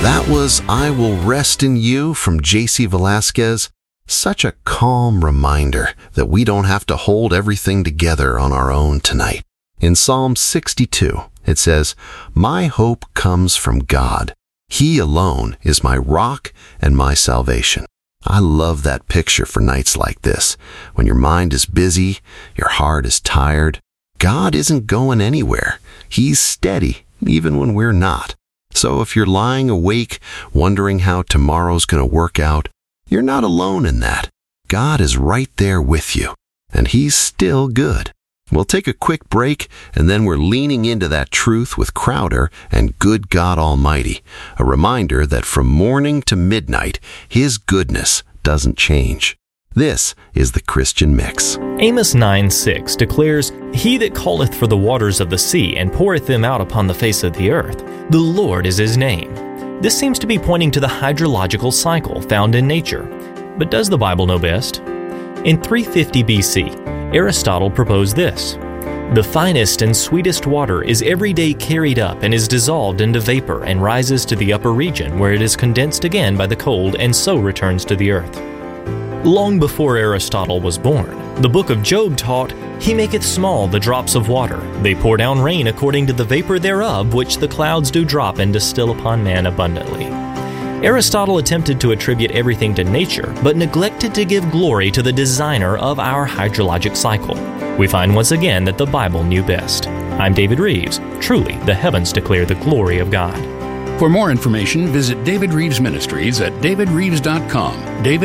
That was I Will Rest in You from J.C. Velasquez. Such a calm reminder that we don't have to hold everything together on our own tonight. In Psalm 62, it says, "My hope comes from God. He alone is my rock and my salvation." I love that picture for nights like this, when your mind is busy, your heart is tired. God isn't going anywhere. He's steady, even when we're not. So if you're lying awake, wondering how tomorrow's going to work out, you're not alone in that. God is right there with you, and He's still good. We'll take a quick break, and then we're leaning into that truth with Crowder and Good God Almighty, a reminder that from morning to midnight, His goodness doesn't change. This is the Christian Mix. Amos 9:6 declares, "He that calleth for the waters of the sea and poureth them out upon the face of the earth, the Lord is His name." This seems to be pointing to the hydrological cycle found in nature. But does the Bible know best? In 350 BC, Aristotle proposed this: "The finest and sweetest water is every day carried up and is dissolved into vapor and rises to the upper region where it is condensed again by the cold and so returns to the earth." Long before Aristotle was born, the book of Job taught, "He maketh small the drops of water. They pour down rain according to the vapor thereof, which the clouds do drop and distill upon man abundantly." Aristotle attempted to attribute everything to nature, but neglected to give glory to the designer of our hydrologic cycle. We find once again that the Bible knew best. I'm David Reeves. Truly, the heavens declare the glory of God. For more information, visit David Reeves Ministries at davidreeves.com.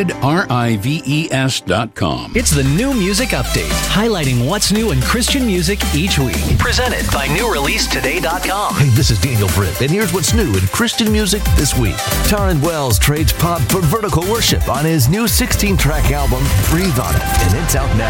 DavidRives.com. It's the New Music Update, highlighting what's new in Christian music each week. Presented by NewReleaseToday.com. Hey, this is Daniel Britt, and here's what's new in Christian music this week. Taryn Wells trades pop for vertical worship on his new 16-track album, Breathe On It, and it's out now.